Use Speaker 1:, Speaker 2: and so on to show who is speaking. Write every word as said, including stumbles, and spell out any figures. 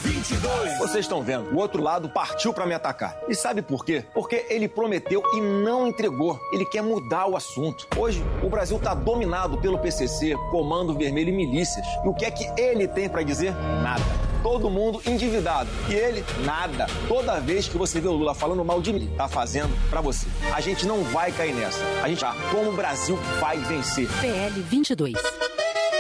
Speaker 1: vinte e dois. Vocês estão vendo, o outro lado partiu pra me atacar. E sabe por quê? Porque ele prometeu e não entregou. Ele quer mudar o assunto. Hoje, o Brasil tá dominado pelo P C C, Comando Vermelho e milícias. E o que é que ele tem pra dizer? Nada. Todo mundo endividado. E ele, nada. Toda vez que você vê o Lula falando mal de mim, tá fazendo pra você. A gente não vai cair nessa. A gente, como o Brasil vai vencer.
Speaker 2: P L vinte e dois.